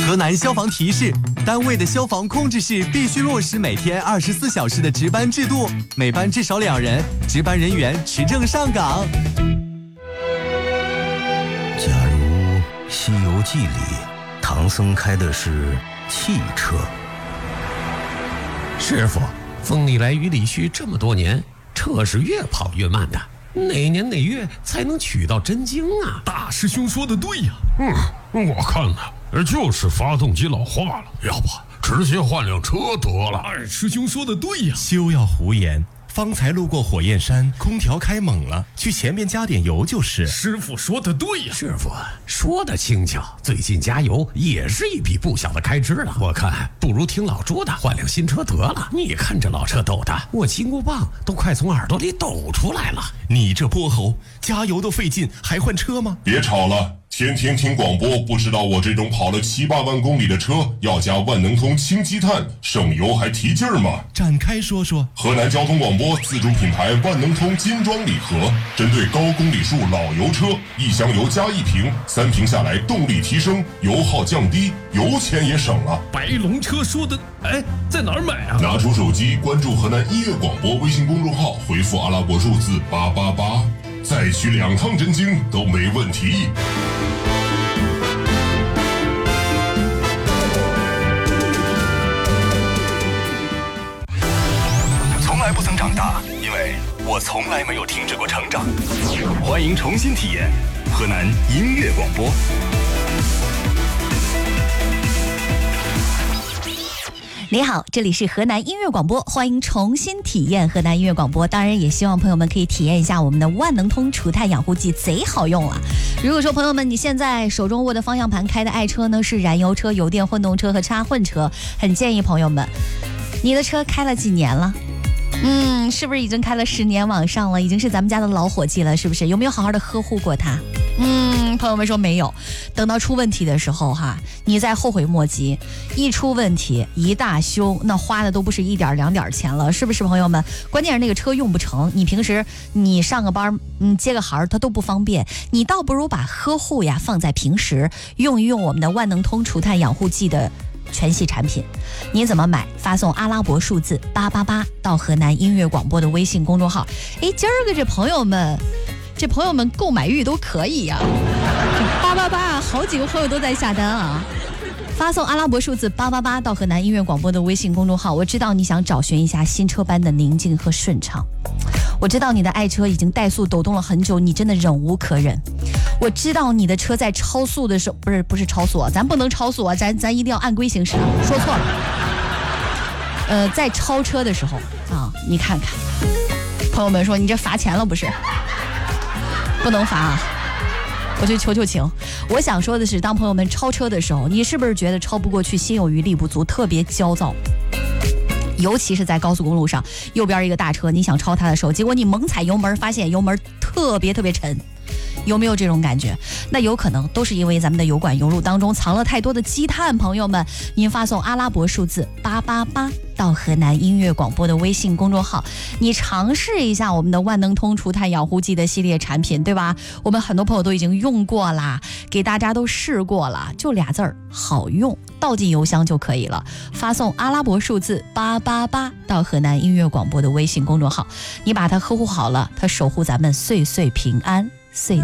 河南消防提示：单位的消防控制室必须落实每天24小时的值班制度，每班至少2人，值班人员持证上岗。 假如《西游记》里唐僧开的是汽车， 师傅，风里来雨里去这么多年，车是越跑越慢的，哪年哪月才能取到真经啊？ 大师兄说的对呀。我看呢，就是发动机老化了，要不直接换辆车得了。二师兄说的对呀。 休要胡言，方才路过火焰山，空调开猛了，去前面加点油就是。 师傅说的对呀。 师傅说的轻巧，最近加油也是一笔不小的开支了。我看不如听老朱的，换辆新车得了。你看这老车抖的，我金箍棒都快从耳朵里抖出来了。 你这泼猴，加油都费劲，还换车吗？ 别吵了，天天听广播，不知道我这种跑了7、8万公里的车要加万能通氢积碳，省油还提劲儿吗？ 展开说说。 河南交通广播自主品牌万能通金装礼盒，针对高公里数老油车，1箱油加1瓶，3瓶下来动力提升，油耗降低，油钱也省了。 白龙车说的，在哪儿买啊？ 拿出手机关注河南音乐广播微信公众号，回复阿拉伯数字888，再取2趟真经都没问题。 从来不曾长大，因为我从来没有停止过成长。欢迎重新体验河南音乐广播。 你好，这里是河南音乐广播，欢迎重新体验河南音乐广播。当然也希望朋友们可以体验一下我们的万能通除碳养护剂，贼好用了。如果说朋友们你现在手中握的方向盘开的爱车呢是燃油车、油电混动车和插混车，很建议朋友们，你的车开了几年了？是不是已经开了10年往上了？已经是咱们家的老伙计了，是不是？有没有好好的呵护过它？朋友们说没有。等到出问题的时候哈，你再后悔莫及。一出问题一大修，那花的都不是1点2点钱了，是不是朋友们？关键是那个车用不成，你平时你上个班接个孩儿它都不方便，你倒不如把呵护呀放在平时，用一用我们的万能通除碳养护剂的全系产品。你怎么买？发送阿拉伯数字888到河南音乐广播的微信公众号。今儿个这朋友们购买欲都可以呀，888，好几个朋友都在下单啊。发送阿拉伯数字888到河南音乐广播的微信公众号。我知道你想找寻一下新车般的宁静和顺畅，我知道你的爱车已经怠速抖动了很久，你真的忍无可忍。我知道你的车在超速的时候，不是超速啊，咱不能超速啊，咱一定要按规行驶啊，说错了。在超车的时候啊，你看看，朋友们说你这罚钱了不是？不能罚啊！我就求情。我想说的是，当朋友们超车的时候，你是不是觉得超不过去，心有余力不足，特别焦躁？尤其是在高速公路上，右边一个大车，你想超它的时候，结果你猛踩油门，发现油门特别沉。有没有这种感觉？那有可能都是因为咱们的油管油路当中藏了太多的积碳。朋友们，您发送阿拉伯数字888到河南音乐广播的微信公众号，你尝试一下我们的万能通除碳养护剂的系列产品，对吧？我们很多朋友都已经用过啦，给大家都试过了，就俩字儿，好用，倒进邮箱就可以了。发送阿拉伯数字888到河南音乐广播的微信公众号，你把它呵护好了，它守护咱们岁岁平安。岁